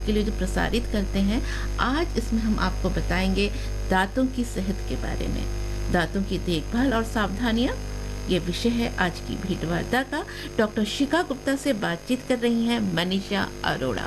के लिए जो प्रसारित करते हैं। आज इसमें हम आपको बताएंगे दांतों की सेहत के बारे में, दांतों की देखभाल और सावधानियां। ये विषय है आज की भेंटवार्ता का। डॉक्टर शिखा गुप्ता से बातचीत कर रही हैं मनीषा अरोड़ा।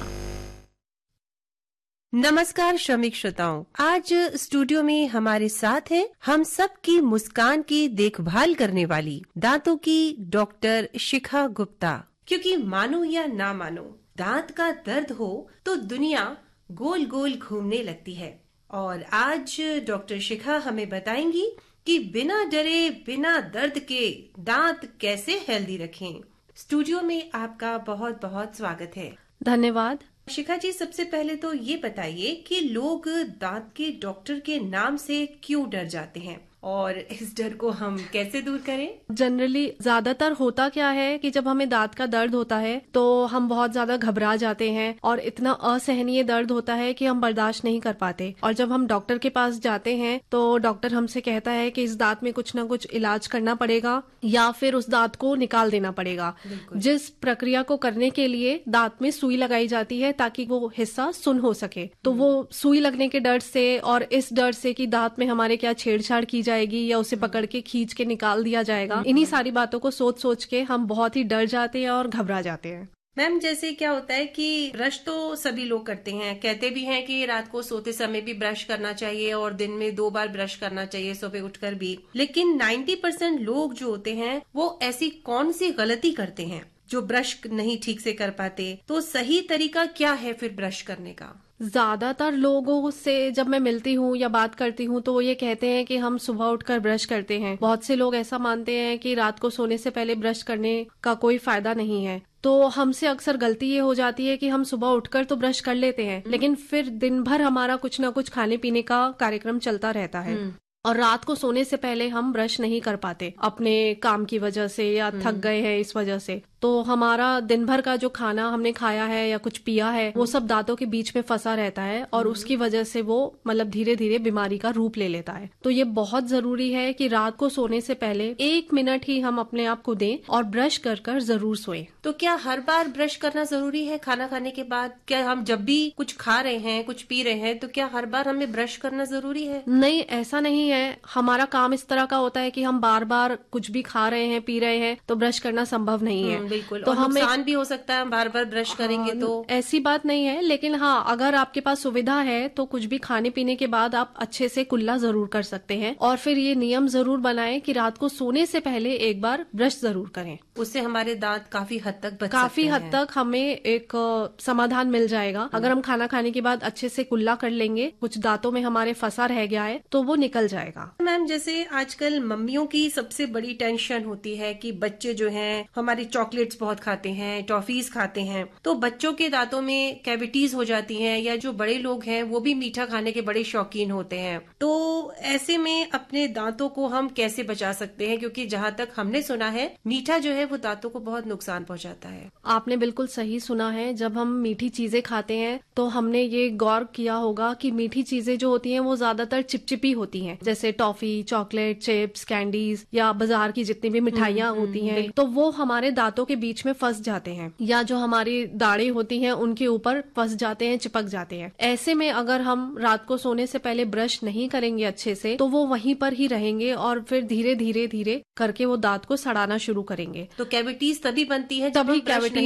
नमस्कार श्रमिक श्रोताओं, आज स्टूडियो में हमारे साथ हैं हम सब की मुस्कान की देखभाल करने वाली दांतों की डॉक्टर शिखा गुप्ता। क्योंकि मानो या ना मानो, दांत का दर्द हो तो दुनिया गोल गोल घूमने लगती है। और आज डॉक्टर शिखा हमें बताएंगी कि बिना डरे बिना दर्द के दांत कैसे हेल्दी रखें। स्टूडियो में आपका बहुत बहुत स्वागत है। धन्यवाद। शिखा जी, सबसे पहले तो ये बताइए कि लोग दांत के डॉक्टर के नाम से क्यों डर जाते हैं और इस डर को हम कैसे दूर करें? जनरली ज्यादातर होता क्या है कि जब हमें दांत का दर्द होता है तो हम बहुत ज्यादा घबरा जाते हैं और इतना असहनीय दर्द होता है कि हम बर्दाश्त नहीं कर पाते। और जब हम डॉक्टर के पास जाते हैं तो डॉक्टर हमसे कहता है कि इस दांत में कुछ ना कुछ इलाज करना पड़ेगा या फिर उस दांत को निकाल देना पड़ेगा। जिस प्रक्रिया को करने के लिए दांत में सुई लगाई जाती है ताकि वो हिस्सा सुन्न हो सके। तो वो सुई लगने के डर से और इस डर से कि दांत में हमारे क्या छेड़छाड़ की जाएगी या उसे पकड़ के खींच के निकाल दिया जाएगा, इन्हीं सारी बातों को सोच सोच के हम बहुत ही डर जाते हैं और घबरा जाते हैं। मैम, जैसे क्या होता है कि ब्रश तो सभी लोग करते हैं, कहते भी हैं कि रात को सोते समय भी ब्रश करना चाहिए और दिन में 2 बार ब्रश करना चाहिए सुबह उठकर भी। लेकिन 90% लोग जो होते हैं वो ऐसी कौन सी गलती करते हैं जो ब्रश नहीं ठीक से कर पाते? तो सही तरीका क्या है फिर ब्रश करने का? ज्यादातर लोगों से जब मैं मिलती हूँ या बात करती हूँ तो वो ये कहते हैं कि हम सुबह उठकर ब्रश करते हैं। बहुत से लोग ऐसा मानते हैं कि रात को सोने से पहले ब्रश करने का कोई फायदा नहीं है। तो हमसे अक्सर गलती ये हो जाती है कि हम सुबह उठकर तो ब्रश कर लेते हैं, लेकिन फिर दिन भर हमारा कुछ ना कुछ खाने पीने का कार्यक्रम चलता रहता है और रात को सोने से पहले हम ब्रश नहीं कर पाते अपने काम की वजह से या थक गए हैं इस वजह से। तो हमारा दिन भर का जो खाना हमने खाया है या कुछ पिया है वो सब दांतों के बीच में फंसा रहता है और उसकी वजह से वो मतलब धीरे धीरे बीमारी का रूप ले लेता है। तो ये बहुत जरूरी है कि रात को सोने से पहले 1 मिनट ही हम अपने आप को दें और ब्रश कर कर जरूर सोएं। तो क्या हर बार ब्रश करना जरूरी है खाना खाने के बाद? क्या हम जब भी कुछ खा रहे हैं, कुछ पी रहे हैं, तो क्या हर बार हमें ब्रश करना जरूरी है? नहीं, ऐसा नहीं है। हमारा काम इस तरह का होता है कि हम बार बार कुछ भी खा रहे हैं, पी रहे हैं, तो ब्रश करना संभव नहीं है। बिल्कुल। तो हमें नुकसान भी हो सकता है बार बार ब्रश करेंगे तो। ऐसी बात नहीं है, लेकिन हाँ, अगर आपके पास सुविधा है तो कुछ भी खाने पीने के बाद आप अच्छे से कुल्ला जरूर कर सकते हैं। और फिर ये नियम जरूर बनाएं कि रात को सोने से पहले एक बार ब्रश जरूर करें। उससे हमारे दांत काफी हद तक बच काफी हद तक हमें एक समाधान मिल जाएगा। अगर हम खाना खाने के बाद अच्छे से कुल्ला कर लेंगे, कुछ दांतों में हमारे फंसा रह गया है तो वो निकल जाएगा। मैम, जैसे आजकल मम्मियों की सबसे बड़ी टेंशन होती है कि बच्चे जो हैं हमारी चॉकलेट्स बहुत खाते हैं, टॉफीज खाते हैं, तो बच्चों के दांतों में कैविटीज हो जाती हैं, या जो बड़े लोग हैं वो भी मीठा खाने के बड़े शौकीन होते हैं। तो ऐसे में अपने दांतों को हम कैसे बचा सकते हैं? क्योंकि जहाँ तक हमने सुना है मीठा जो है वो दांतों को बहुत नुकसान पहुँचाता है। आपने बिल्कुल सही सुना है। जब हम मीठी चीजें खाते हैं तो हमने ये गौर किया होगा कि मीठी चीजें जो होती हैं वो ज्यादातर चिपचिपी होती हैं, जैसे टॉफी, चॉकलेट, चिप्स, कैंडीज या बाजार की जितनी भी मिठाइयाँ होती हैं, तो वो हमारे दांतों के बीच में फंस जाते हैं या जो हमारी दाढ़ें होती हैं उनके ऊपर फंस जाते हैं, चिपक जाते हैं। ऐसे में अगर हम रात को सोने से पहले ब्रश नहीं करेंगे अच्छे से तो वो वहीं पर ही रहेंगे और फिर धीरे धीरे धीरे करके वो दांत को सड़ाना शुरू करेंगे। तो कैविटीज तभी बनती है जब हम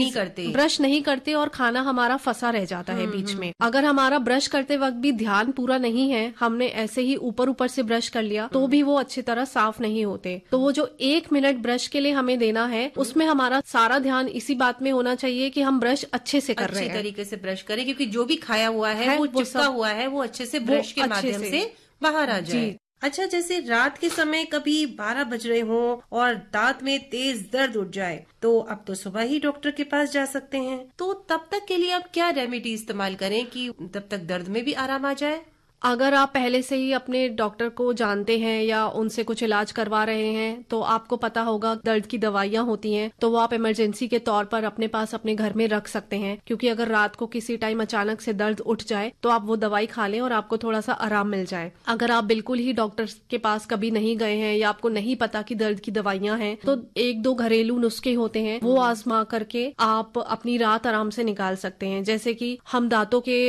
ब्रश नहीं करते और खाना हमारा फंसा रह जाता है बीच में। अगर हमारा ब्रश करते वक्त भी ध्यान पूरा नहीं है, हमने ऐसे ही ऊपर ऊपर से ब्रश कर लिया, तो भी वो अच्छी तरह साफ नहीं होते। तो वो जो 1 मिनट ब्रश के लिए हमें देना है उसमें हमारा सारा ध्यान इसी बात में होना चाहिए कि हम ब्रश अच्छे से कर रहे हैं, अच्छे तरीके से ब्रश करें, क्योंकि जो भी खाया हुआ है वो चिपका हुआ है वो अच्छे से ब्रश के माध्यम से बाहर आ जाए। अच्छा, जैसे रात के समय कभी 12 बज रहे हों और दांत में तेज दर्द उठ जाए तो अब तो सुबह ही डॉक्टर के पास जा सकते हैं, तो तब तक के लिए अब क्या रेमेडी इस्तेमाल करें कि तब तक दर्द में भी आराम आ जाए? अगर आप पहले से ही अपने डॉक्टर को जानते हैं या उनसे कुछ इलाज करवा रहे हैं तो आपको पता होगा दर्द की दवाइयां होती हैं, तो वो आप इमरजेंसी के तौर पर अपने पास अपने घर में रख सकते हैं। क्योंकि अगर रात को किसी टाइम अचानक से दर्द उठ जाए तो आप वो दवाई खा लें और आपको थोड़ा सा आराम मिल जाए। अगर आप बिल्कुल ही डॉक्टर के पास कभी नहीं गए हैं या आपको नहीं पता कि दर्द की दवाइयां हैं, तो 1-2 घरेलू नुस्खे होते हैं, वो आजमा करके आप अपनी रात आराम से निकाल सकते हैं। जैसे कि हम दांतों के